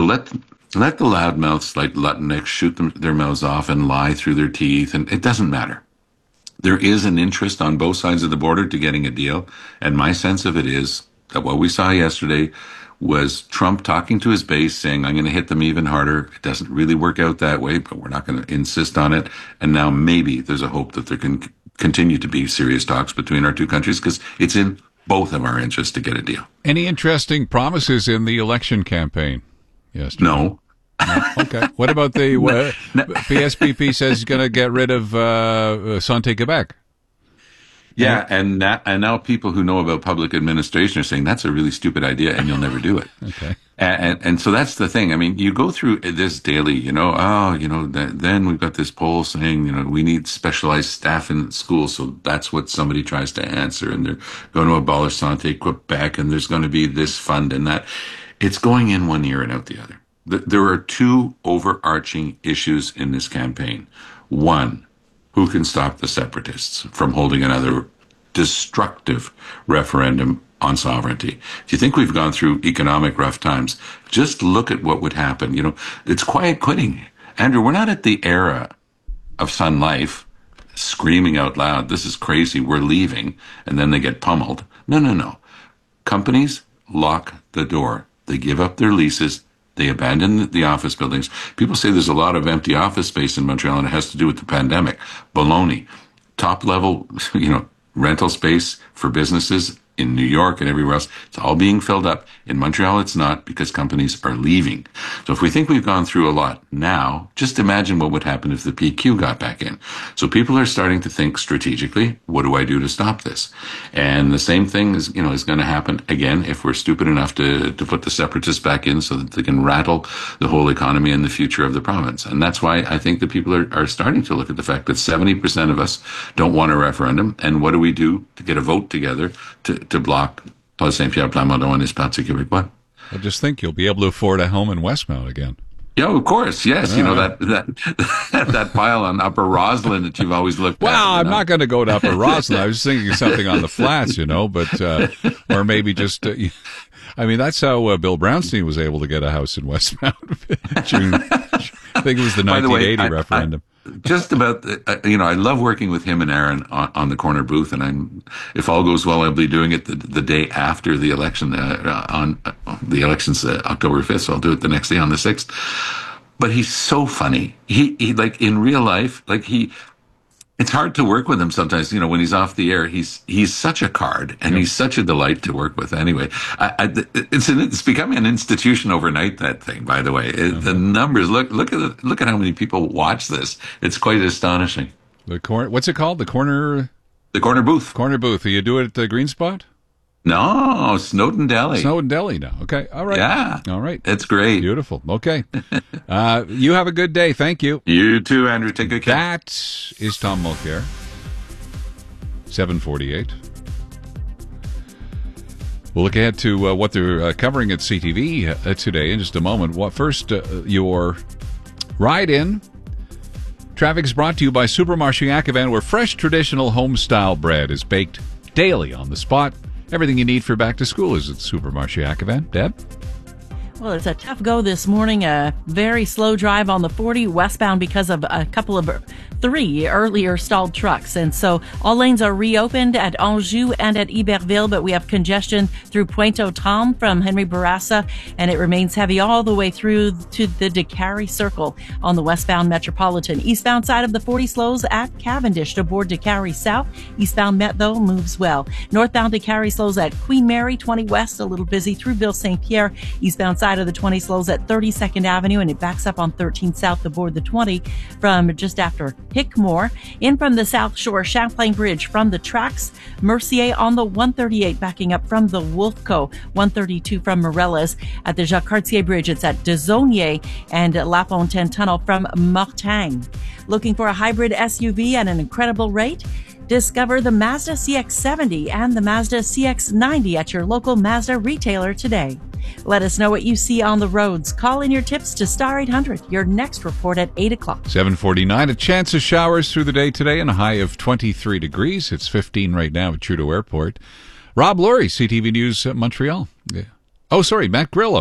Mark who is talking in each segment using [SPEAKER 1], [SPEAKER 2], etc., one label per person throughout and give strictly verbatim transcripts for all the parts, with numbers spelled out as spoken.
[SPEAKER 1] let let the loudmouths like Lutnick shoot them, their mouths off and lie through their teeth, and it doesn't matter. There is an interest on both sides of the border to getting a deal, and my sense of it is that what we saw yesterday was Trump talking to his base, saying, I'm going to hit them even harder. It doesn't really work out that way, but we're not going to insist on it. And now maybe there's a hope that there can continue to be serious talks between our two countries, because it's in both of our interests to get a deal.
[SPEAKER 2] Any interesting promises in the election campaign yesterday?
[SPEAKER 1] No.
[SPEAKER 2] No? Okay. What about the uh, no, no. P S P P says he's going to get rid of uh, Santé Quebec?
[SPEAKER 1] Yeah, and that, and now people who know about public administration are saying that's a really stupid idea and you'll never do it.
[SPEAKER 2] Okay.
[SPEAKER 1] And, and, and so that's the thing. I mean, you go through this daily, you know, oh, you know, th- then we've got this poll saying, you know, we need specialized staff in schools. So that's what somebody tries to answer. And they're going to abolish Santé Quebec, and there's going to be this fund and that. It's going in one ear and out the other. There are two overarching issues in this campaign. One, who can stop the separatists from holding another destructive referendum on sovereignty? If you think we've gone through economic rough times, just look at what would happen. You know, it's quiet quitting. Andrew, we're not at the era of Sun Life screaming out loud, this is crazy, we're leaving, and then they get pummeled. No, no, no. Companies lock the door. They give up their leases. They abandon the office buildings. People say there's a lot of empty office space in Montreal, and it has to do with the pandemic. Baloney. Top level, you know, rental space for businesses in New York and everywhere else, it's all being filled up. In Montreal, it's not, because companies are leaving. So if we think we've gone through a lot now, just imagine what would happen if the P Q got back in. So people are starting to think strategically, what do I do to stop this? And the same thing is, you know, is going to happen again if we're stupid enough to, to put the separatists back in so that they can rattle the whole economy and the future of the province. And that's why I think that people are, are starting to look at the fact that seventy percent of us don't want a referendum. And what do we do to get a vote together to to block Paul Saint-Pierre Plamondon and his Parti Québécois?
[SPEAKER 2] I just think you'll be able to afford a home in Westmount again.
[SPEAKER 1] Yeah, of course. Yes. Yeah. You know, that, that, that pile on Upper Roslyn that you've always looked
[SPEAKER 2] well,
[SPEAKER 1] at.
[SPEAKER 2] Well, I'm
[SPEAKER 1] know?
[SPEAKER 2] not going to go to Upper Roslyn. I was thinking something on the flats, you know, but, uh, or maybe just, uh, I mean, that's how uh, Bill Brownstein was able to get a house in Westmount. June, I think it was the nineteen eighty way, referendum.
[SPEAKER 1] I, I, Just about, uh, you know, I love working with him and Aaron on, on the corner booth, and I'm, if all goes well, I'll be doing it the, the day after the election. Uh, on uh, the election's uh, October fifth, so I'll do it the next day on the sixth. But he's so funny. He, he like in real life, like he. It's hard to work with him sometimes, you know, when he's off the air. He's he's such a card, and yep. he's such a delight to work with. Anyway, I, I, it's an, it's becoming an institution overnight. That thing, by the way, it, mm-hmm. the numbers. Look look at the, look at how many people watch this. It's quite astonishing.
[SPEAKER 2] The corner. What's it called? The corner.
[SPEAKER 1] The corner booth.
[SPEAKER 2] Corner booth. You do it at the Green Spot?
[SPEAKER 1] No, Snowden Deli.
[SPEAKER 2] Snowden Deli now. Okay. All right.
[SPEAKER 1] Yeah.
[SPEAKER 2] All right.
[SPEAKER 1] It's great.
[SPEAKER 2] Beautiful. Okay. uh, you have a good day. Thank you.
[SPEAKER 1] You too, Andrew. Take good care.
[SPEAKER 2] That is Tom Mulcair. seven forty-eight. We'll look ahead to uh, what they're uh, covering at C T V uh, today in just a moment. What first, uh, your ride in. Traffic is brought to you by Supermarché Ackevan, where fresh traditional home-style bread is baked daily on the spot. Everything you need for back to school is at Supermarché Ackevan. Deb?
[SPEAKER 3] Well, it's a tough go this morning. A very slow drive on the forty westbound because of a couple of three earlier stalled trucks. And so all lanes are reopened at Anjou and at Iberville, but we have congestion through Pointe-aux-Trembles from Henry Bourassa, and it remains heavy all the way through to the DeCarry Circle on the westbound Metropolitan. Eastbound side of the forty slows at Cavendish to board DeCarry South. Eastbound Met, though, moves well. Northbound DeCarry slows at Queen Mary, twenty West, a little busy through Ville Saint-Pierre. Eastbound side of the twenty slows at thirty-second Avenue, and it backs up on thirteen South to board the twenty from just after Hickmore. In from the South Shore, Champlain Bridge from the tracks. Mercier on the one thirty-eight, backing up from the Wolfco. one thirty-two from Morellas. At the Jacques Cartier Bridge, it's at Desonier and La Fontaine Tunnel from Mortagne. Looking for a hybrid S U V at an incredible rate? Discover the Mazda C X seventy and the Mazda C X ninety at your local Mazda retailer today. Let us know what you see on the roads. Call in your tips to Star eight hundred. Your next report at eight o'clock.
[SPEAKER 2] seven forty-nine. A chance of showers through the day today and a high of twenty-three degrees. It's fifteen right now at Trudeau Airport. Rob Lurie, C T V News, uh, Montreal. Yeah. Oh, sorry, Matt Grillo.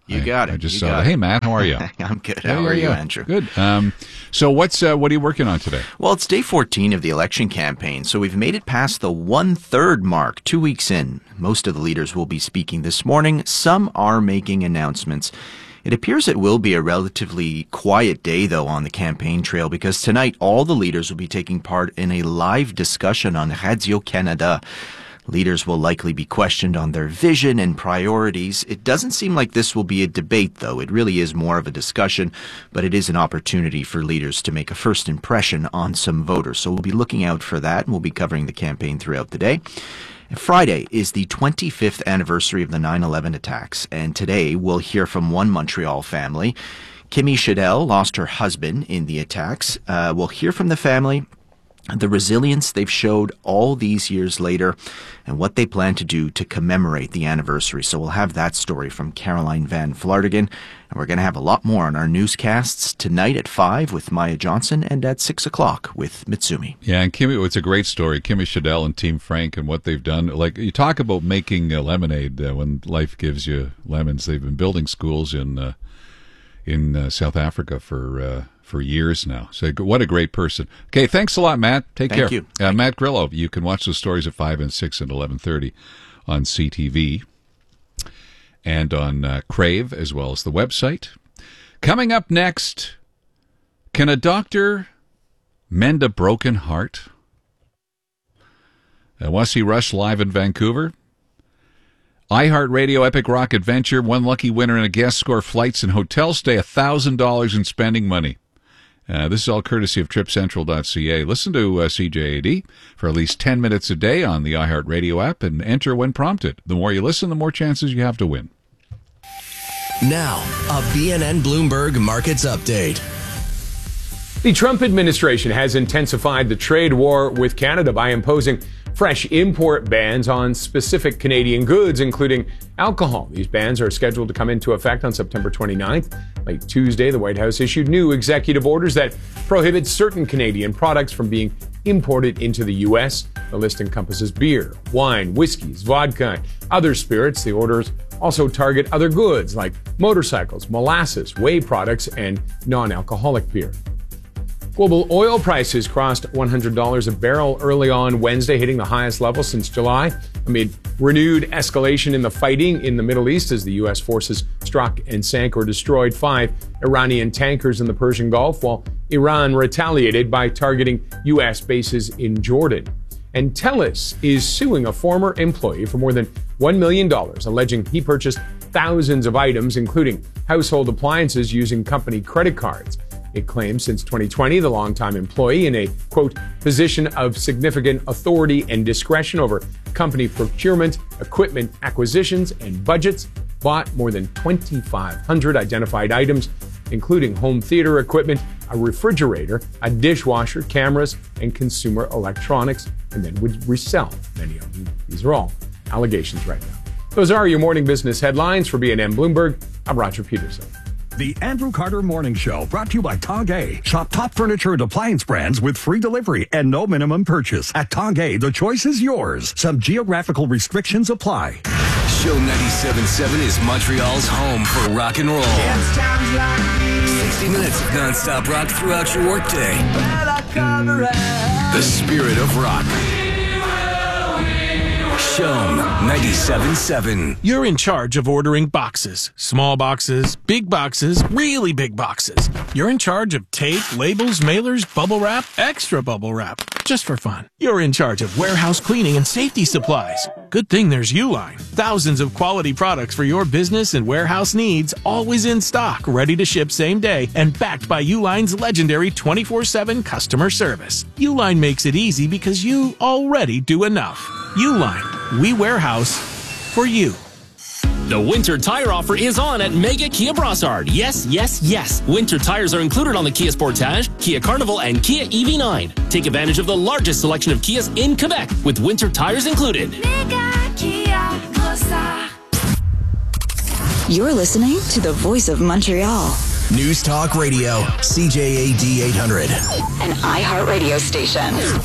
[SPEAKER 4] You
[SPEAKER 2] I,
[SPEAKER 4] got it.
[SPEAKER 2] I just
[SPEAKER 4] you
[SPEAKER 2] saw
[SPEAKER 4] got
[SPEAKER 2] that.
[SPEAKER 4] it.
[SPEAKER 2] Hey, Matt, how are you?
[SPEAKER 4] I'm good.
[SPEAKER 2] Yeah,
[SPEAKER 4] How
[SPEAKER 2] yeah,
[SPEAKER 4] are you,
[SPEAKER 2] yeah.
[SPEAKER 4] Andrew?
[SPEAKER 2] Good. Um, so what's uh, what are you working on today?
[SPEAKER 4] Well, it's day fourteen of the election campaign, so we've made it past the one-third mark, two weeks in. Most of the leaders will be speaking this morning. Some are making announcements. It appears it will be a relatively quiet day, though, on the campaign trail, because tonight all the leaders will be taking part in a live discussion on Radio-Canada. Leaders will likely be questioned on their vision and priorities. It doesn't seem like this will be a debate, though. It really is more of a discussion, but it is an opportunity for leaders to make a first impression on some voters. So we'll be looking out for that, and we'll be covering the campaign throughout the day. Friday is the twenty-fifth anniversary of the nine eleven attacks, and today we'll hear from one Montreal family. Kimmy Shadell lost her husband in the attacks. Uh, we'll hear from the family, the resilience they've showed all these years later, and what they plan to do to commemorate the anniversary. So we'll have that story from Caroline Van Vlartigen, and we're going to have a lot more on our newscasts tonight at five with Maya Johnson and at six o'clock with Mitsumi.
[SPEAKER 2] Yeah, and Kimmy, it's a great story. Kimmy Shadell and Team Frank and what they've done. Like, you talk about making uh, lemonade uh, when life gives you lemons. They've been building schools in uh, in uh, South Africa for uh, for years now. So what a great person. Okay, thanks a lot, Matt. Take
[SPEAKER 4] Thank
[SPEAKER 2] care.
[SPEAKER 4] you.
[SPEAKER 2] Uh, Matt Grillo. You can watch those stories at five and six and eleven thirty on C T V and on uh, Crave, as well as the website. Coming up next, can a doctor mend a broken heart? Uh, want to see Rush live in Vancouver? iHeartRadio Epic Rock Adventure. One lucky winner and a guest score flights and hotel stay, one thousand dollars in spending money. Uh, this is all courtesy of trip central dot c a. Listen to uh, C J A D for at least ten minutes a day on the iHeartRadio app and enter when prompted. The more you listen, the more chances you have to win.
[SPEAKER 5] Now, a B N N Bloomberg Markets Update.
[SPEAKER 6] The Trump administration has intensified the trade war with Canada by imposing fresh import bans on specific Canadian goods, including alcohol. These bans are scheduled to come into effect on September twenty-ninth. Late Tuesday, the White House issued new executive orders that prohibit certain Canadian products from being imported into the U S. The list encompasses beer, wine, whiskeys, vodka, and other spirits. The orders also target other goods like motorcycles, molasses, whey products, and non-alcoholic beer. Global oil prices crossed one hundred dollars a barrel early on Wednesday, hitting the highest level since July, amid renewed escalation in the fighting in the Middle East as the U S forces struck and sank or destroyed five Iranian tankers in the Persian Gulf, while Iran retaliated by targeting U S bases in Jordan. And TELUS is suing a former employee for more than one million dollars, alleging he purchased thousands of items, including household appliances, using company credit cards. It claims since twenty twenty, the longtime employee, in a, quote, position of significant authority and discretion over company procurement, equipment acquisitions, and budgets, bought more than twenty-five hundred identified items, including home theater equipment, a refrigerator, a dishwasher, cameras, and consumer electronics, and then would resell many of them. These are all allegations right now. Those are your morning business headlines. For B N N Bloomberg, I'm Roger Peterson.
[SPEAKER 7] The Andrew Carter Morning Show, brought to you by Tongay. Shop top furniture and appliance brands with free delivery and no minimum purchase. At Tongay, the choice is yours. Some geographical restrictions apply.
[SPEAKER 5] Show ninety-seven point seven is Montreal's home for rock and roll. sixty minutes of nonstop rock throughout your workday. The spirit of rock. Show ninety-seven point seven.
[SPEAKER 8] You're in charge of ordering boxes. Small boxes, big boxes, really big boxes. You're in charge of tape, labels, mailers, bubble wrap, extra bubble wrap. Just for fun. You're in charge of warehouse cleaning and safety supplies. Good thing there's Uline. Thousands of quality products for your business and warehouse needs, always in stock, ready to ship same day, and backed by Uline's legendary twenty-four seven customer service. Uline makes it easy because you already do enough. Uline, we warehouse for you.
[SPEAKER 9] The winter tire offer is on at Mega Kia Brossard. Yes, yes, yes. Winter tires are included on the Kia Sportage, Kia Carnival, and Kia E V nine. Take advantage of the largest selection of Kias in Quebec with winter tires included.
[SPEAKER 10] Mega Kia Brossard.
[SPEAKER 11] You're listening to the Voice of Montreal.
[SPEAKER 5] News Talk Radio, C J A D eight hundred.
[SPEAKER 11] An iHeartRadio station.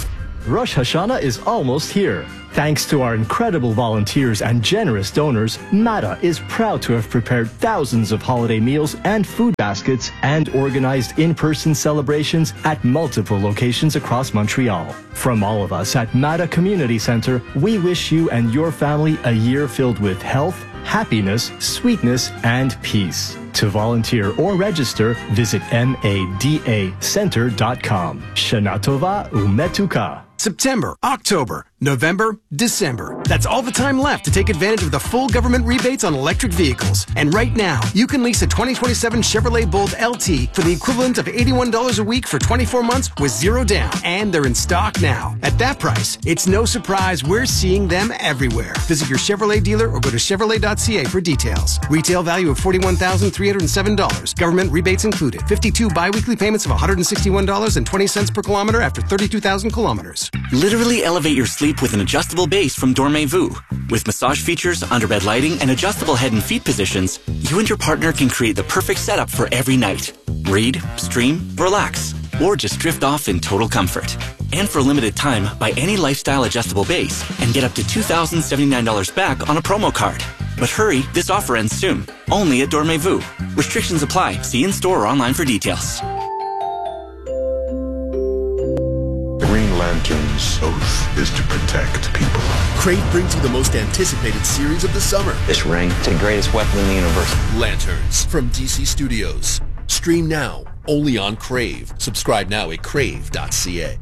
[SPEAKER 12] Rosh Hashanah is almost here. Thanks to our incredible volunteers and generous donors, MATA is proud to have prepared thousands of holiday meals and food baskets and organized in-person celebrations at multiple locations across Montreal. From all of us at MATA Community Center, we wish you and your family a year filled with health, happiness, sweetness, and peace. To volunteer or register, visit mada center dot com. Shana Tova umetuka.
[SPEAKER 13] September, October, November, December. That's all the time left to take advantage of the full government rebates on electric vehicles. And right now, you can lease a twenty twenty-seven Chevrolet Bolt L T for the equivalent of eighty-one dollars a week for twenty-four months with zero down. And they're in stock now. At that price, it's no surprise we're seeing them everywhere. Visit your Chevrolet dealer or go to chevrolet dot c a for details. Retail value of forty-one thousand three hundred seven dollars. Government rebates included. fifty-two biweekly payments of one hundred sixty-one dollars and twenty cents per kilometer after thirty-two thousand kilometers.
[SPEAKER 14] Literally elevate your sleep with an adjustable base from Dormez-vous. With massage features, underbed lighting, and adjustable head and feet positions, you and your partner can create the perfect setup for every night. Read, stream, relax, or just drift off in total comfort. And for a limited time, buy any lifestyle adjustable base and get up to two thousand seventy-nine dollars back on a promo card. But hurry, this offer ends soon. Only at Dormez-vous. Restrictions apply. See in-store or online for details.
[SPEAKER 15] Green Lantern's oath is to protect people.
[SPEAKER 16] Crave brings you the most anticipated series of the summer.
[SPEAKER 17] This ring, it's the greatest weapon in the universe.
[SPEAKER 16] Lanterns from D C Studios. Stream now, only on Crave. Subscribe now at crave dot c a.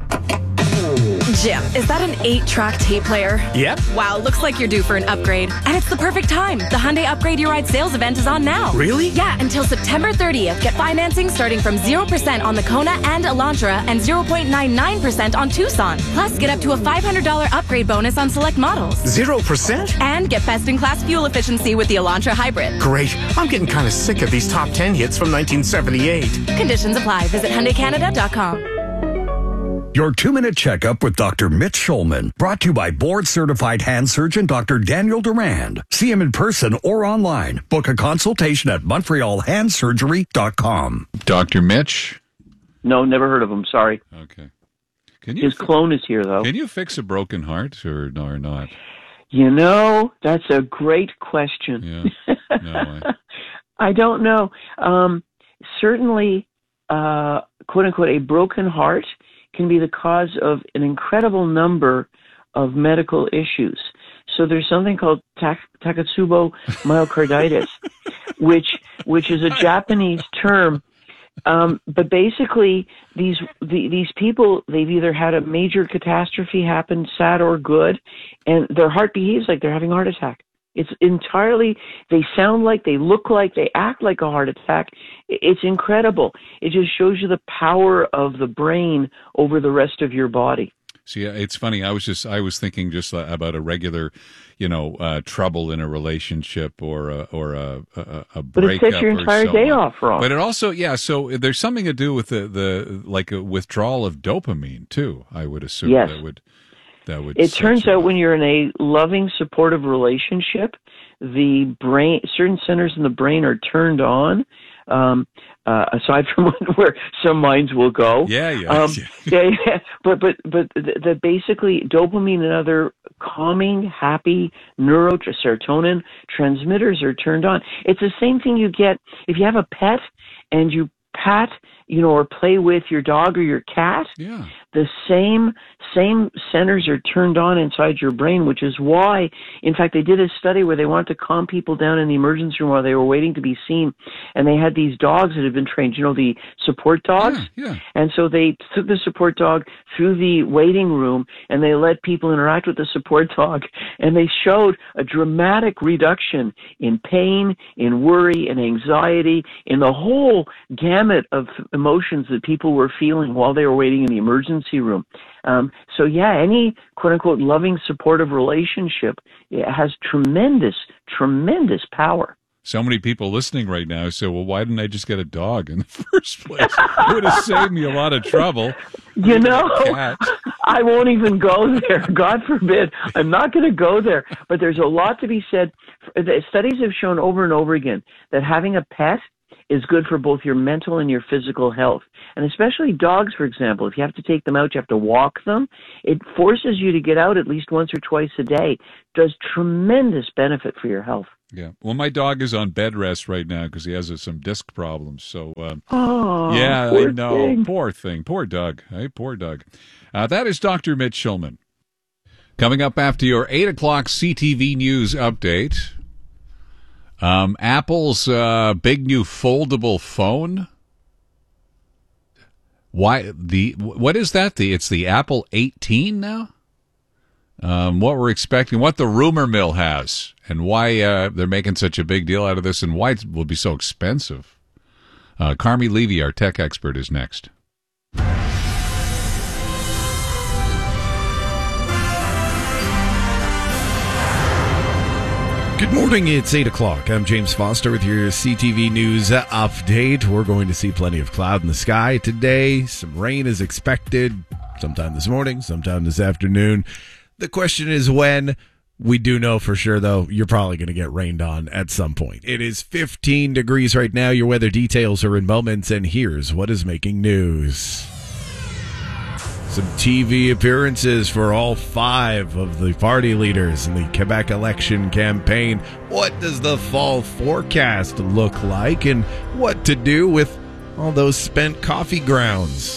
[SPEAKER 18] Jim, is that an eight-track tape player?
[SPEAKER 6] Yep.
[SPEAKER 18] Wow, looks like you're due for an upgrade. And it's the perfect time. The Hyundai Upgrade Your Ride sales event is on now.
[SPEAKER 6] Really?
[SPEAKER 18] Yeah, until September thirtieth. Get financing starting from zero percent on the Kona and Elantra and zero point nine nine percent on Tucson. Plus, get up to a five hundred dollars upgrade bonus on select models.
[SPEAKER 6] Zero percent?
[SPEAKER 18] And get best-in-class fuel efficiency with the Elantra Hybrid.
[SPEAKER 6] Great. I'm getting kind of sick of these top ten hits from nineteen seventy-eight.
[SPEAKER 18] Conditions apply. Visit Hyundai Canada dot com.
[SPEAKER 7] Your two-minute checkup with Doctor Mitch Schulman, brought to you by board-certified hand surgeon Doctor Daniel Durand. See him in person or online. Book a consultation at montreal hand surgery dot com.
[SPEAKER 2] Doctor Mitch?
[SPEAKER 19] No, never heard of him. Sorry.
[SPEAKER 2] Okay. Can you
[SPEAKER 19] His
[SPEAKER 2] fi-
[SPEAKER 19] clone is here, though.
[SPEAKER 2] Can you fix a broken heart or, or not?
[SPEAKER 19] You know, that's a great question.
[SPEAKER 2] Yeah. No, I...
[SPEAKER 19] I don't know. Um, certainly, uh, quote-unquote, a broken heart can be the cause of an incredible number of medical issues. So there's something called tak- Takotsubo myocarditis, which which is a Japanese term. Um, but basically, these the, these people, they've either had a major catastrophe happen, sad or good, and their heart behaves like they're having a heart attack. It's entirely, they sound like, they look like, they act like a heart attack. It's incredible. It just shows you the power of the brain over the rest of your body.
[SPEAKER 2] See, it's funny. I was just, I was thinking just about a regular, you know, uh, trouble in a relationship or a, or a, a, a breakup.
[SPEAKER 19] But it sets your entire
[SPEAKER 2] so
[SPEAKER 19] day
[SPEAKER 2] on.
[SPEAKER 19] off wrong.
[SPEAKER 2] But it also, yeah, so there's something to do with the, the like a withdrawal of dopamine too, I would assume.
[SPEAKER 19] Yes.
[SPEAKER 2] That would, that would
[SPEAKER 19] It
[SPEAKER 2] set
[SPEAKER 19] turns
[SPEAKER 2] you
[SPEAKER 19] out
[SPEAKER 2] off.
[SPEAKER 19] when you're in a loving, supportive relationship, the brain, certain centers in the brain are turned on. Um, uh, aside from where some minds will go,
[SPEAKER 2] yeah, yeah,
[SPEAKER 19] um,
[SPEAKER 2] yeah.
[SPEAKER 19] yeah, but but but the, the basically dopamine and other calming, happy neuro serotonin transmitters are turned on. It's the same thing you get if you have a pet and you pat, you know, or play with your dog or your cat.
[SPEAKER 2] Yeah.
[SPEAKER 19] The same same centers are turned on inside your brain, which is why, in fact, they did a study where they wanted to calm people down in the emergency room while they were waiting to be seen, and they had these dogs that had been trained, you know, the support dogs.
[SPEAKER 2] Yeah, yeah.
[SPEAKER 19] And so they took the support dog through the waiting room, and they let people interact with the support dog, and they showed a dramatic reduction in pain, in worry, in anxiety, in the whole gamut of emotions that people were feeling while they were waiting in the emergency room. Um, so yeah, any quote-unquote loving, supportive relationship, it has tremendous, tremendous power.
[SPEAKER 2] So many people listening right now say, well, why didn't I just get a dog in the first place? It would have saved me a lot of trouble.
[SPEAKER 19] You know, I won't even go there. God forbid. I'm not going to go there. But there's a lot to be said. The studies have shown over and over again that having a pet is good for both your mental and your physical health. And especially dogs, for example, if you have to take them out, you have to walk them. It forces you to get out at least once or twice a day. It does tremendous benefit for your health.
[SPEAKER 2] Yeah. Well, my dog is on bed rest right now because he has uh, some disc problems. So, um,
[SPEAKER 19] oh,
[SPEAKER 2] yeah,
[SPEAKER 19] poor
[SPEAKER 2] I know.
[SPEAKER 19] thing.
[SPEAKER 2] Poor thing. Poor Doug. Hey, poor Doug. Uh, that is Doctor Mitch Schulman. Coming up after your eight o'clock C T V News update, um, Apple's uh, big new foldable phone. Why the what is that? The it's the Apple eighteen now. Um, what we're expecting, what the rumor mill has, and why uh, they're making such a big deal out of this, and why it will be so expensive. Uh, Carmi Levy, our tech expert, is next.
[SPEAKER 20] Good morning, it's eight o'clock. I'm James Foster with your C T V News update. We're going to see plenty of cloud in the sky today. Some rain is expected sometime this morning, sometime this afternoon. The question is when. We do know for sure, though, you're probably going to get rained on at some point. It is fifteen degrees right now. Your weather details are in moments, and here's what is making news. Some T V appearances for all five of the party leaders in the Quebec election campaign. What does the fall forecast look like, and what to do with all those spent coffee grounds?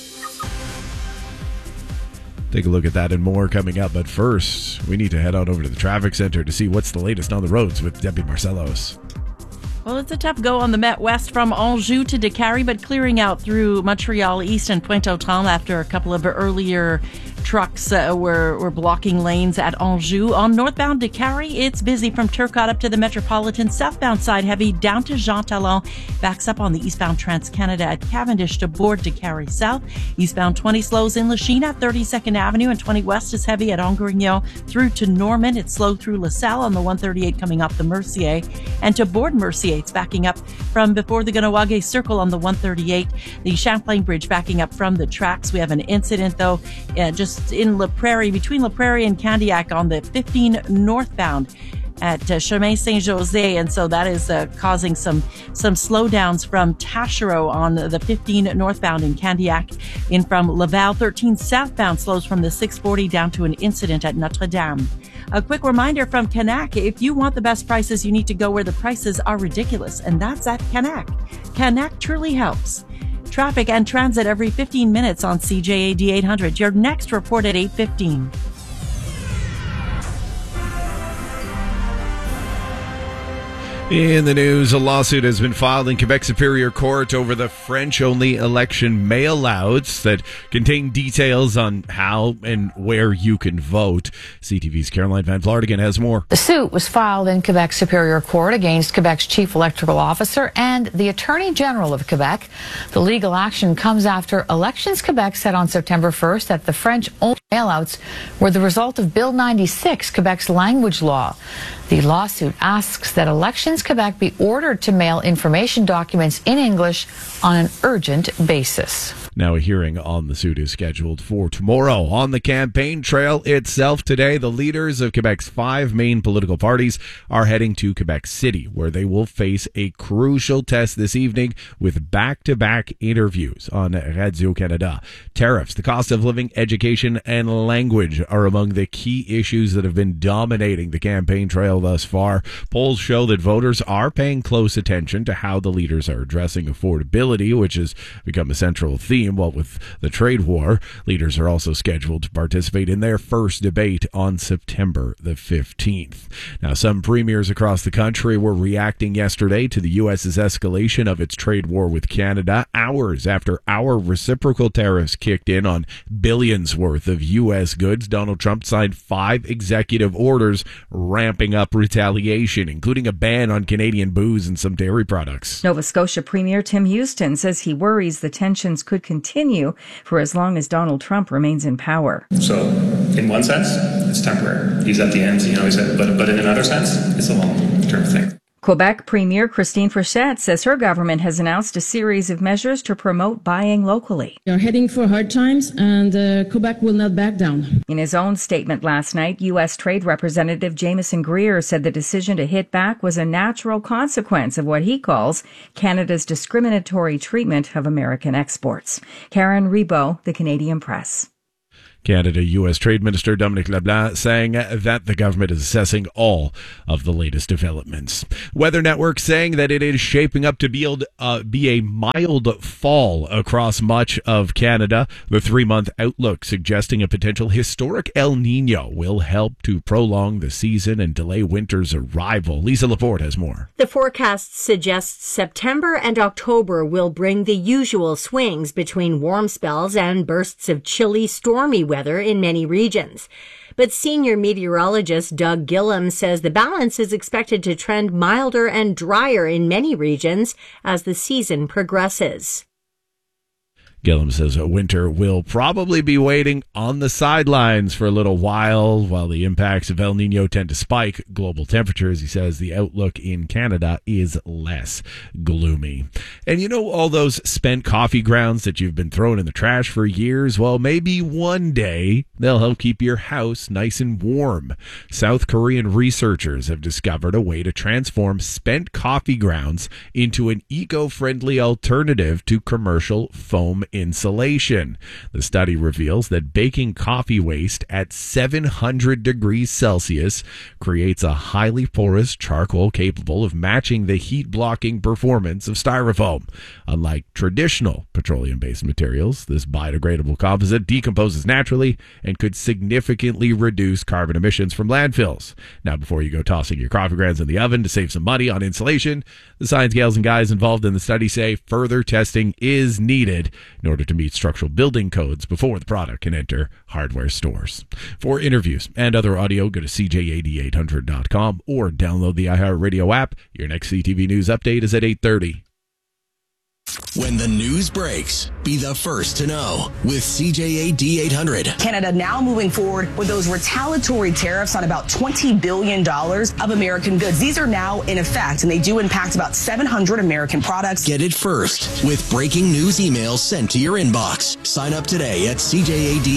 [SPEAKER 20] Take a look at that and more coming up, but first, we need to head on over to the traffic center to see what's the latest on the roads with Debbie Marcellos.
[SPEAKER 3] Well, it's a tough go on the Met West from Anjou to Décarie, but clearing out through Montreal East and Pointe-aux-Trembles after a couple of earlier trucks uh, were, were blocking lanes at Anjou. On northbound Décarie, it's busy from Turcotte up to the Metropolitan. Southbound side heavy down to Jean Talon. Backs up on the eastbound Trans-Canada at Cavendish to board Décarie South. Eastbound twenty slows in Lachine at thirty-second Avenue, and twenty west is heavy at Angrignon through to Norman. It's slow through LaSalle on the one thirty-eight coming off the Mercier. And to board Mercier, it's backing up from before the Ganawage Circle on the one thirty-eight. The Champlain Bridge backing up from the tracks. We have an incident, though, uh, just in La Prairie, between La Prairie and Candiac on the fifteen northbound at uh, Chemin Saint-José, and so that is uh, causing some some slowdowns from Taschereau on the fifteen northbound in Candiac. In from Laval, thirteen southbound slows from the six forty down to an incident at Notre-Dame. A quick reminder from Canac, if you want the best prices, you need to go where the prices are ridiculous, and that's at Canac. Canac truly helps. Traffic and transit every fifteen minutes on C J A D eight hundred. Your next report at eight fifteen.
[SPEAKER 20] In the news, a lawsuit has been filed in Quebec Superior Court over the French-only election mail-outs that contain details on how and where you can vote. C T V's Caroline Van Vlartigan has more.
[SPEAKER 21] The suit was filed in Quebec Superior Court against Quebec's chief electoral officer and the Attorney General of Quebec. The legal action comes after Elections Quebec said on September first that the French-only mail-outs were the result of Bill ninety-six, Quebec's language law. The lawsuit asks that Elections Quebec be ordered to mail information documents in English on an urgent basis.
[SPEAKER 20] Now, a hearing on the suit is scheduled for tomorrow. On the campaign trail itself today, the leaders of Quebec's five main political parties are heading to Quebec City, where they will face a crucial test this evening with back-to-back interviews on Radio-Canada. Tariffs, the cost of living, education, and language are among the key issues that have been dominating the campaign trail thus far. Polls show that voters are paying close attention to how the leaders are addressing affordability, which has become a central theme. Well, with the trade war, leaders are also scheduled to participate in their first debate on September the fifteenth. Now, some premiers across the country were reacting yesterday to the U S's escalation of its trade war with Canada, hours after our reciprocal tariffs kicked in on billions worth of U S goods. Donald Trump signed five executive orders ramping up retaliation, including a ban on Canadian booze and some dairy products.
[SPEAKER 22] Nova Scotia Premier Tim Houston says he worries the tensions could continue for as long as Donald Trump remains in power.
[SPEAKER 23] So, in one sense, it's temporary. He's at the end, you know, he said, but, but in another sense, it's a long-term thing.
[SPEAKER 22] Quebec Premier Christine Frechette says her government has announced a series of measures to promote buying locally.
[SPEAKER 1] We are heading for hard times, and uh, Quebec will not back down.
[SPEAKER 22] In his own statement last night, U S Trade Representative Jameson Greer said the decision to hit back was a natural consequence of what he calls Canada's discriminatory treatment of American exports. Karen Rebo, The Canadian Press.
[SPEAKER 20] Canada U S Trade Minister Dominic LeBlanc saying that the government is assessing all of the latest developments. Weather Network saying that it is shaping up to be, uh, be a mild fall across much of Canada. The three-month outlook suggesting a potential historic El Nino will help to prolong the season and delay winter's arrival. Lisa Laporte has more.
[SPEAKER 4] The forecast suggests September and October will bring the usual swings between warm spells and bursts of chilly, stormy weather in many regions. But senior meteorologist Doug Gillum says the balance is expected to trend milder and drier in many regions as the season progresses.
[SPEAKER 20] Gillum says winter will probably be waiting on the sidelines for a little while, while the impacts of El Nino tend to spike global temperatures. He says the outlook in Canada is less gloomy. And you know all those spent coffee grounds that you've been throwing in the trash for years? Well, maybe one day they'll help keep your house nice and warm. South Korean researchers have discovered a way to transform spent coffee grounds into an eco-friendly alternative to commercial foam insulation. The study reveals that baking coffee waste at seven hundred degrees Celsius creates a highly porous charcoal capable of matching the heat-blocking performance of styrofoam. Unlike traditional petroleum-based materials, this biodegradable composite decomposes naturally and could significantly reduce carbon emissions from landfills. Now, before you go tossing your coffee grounds in the oven to save some money on insulation, the science gals and guys involved in the study say further testing is needed in order to meet structural building codes before the product can enter hardware stores. For interviews and other audio, go to C J A D eight hundred dot com or download the iHeartRadio app. Your next C T V News update is at eight thirty.
[SPEAKER 5] When the news breaks, be the first to know with C J A D eight hundred.
[SPEAKER 23] Canada now moving forward with those retaliatory tariffs on about twenty billion dollars of American goods. These are now in effect, and they do impact about seven hundred American products.
[SPEAKER 5] Get it first with breaking news emails sent to your inbox. Sign up today at C J A D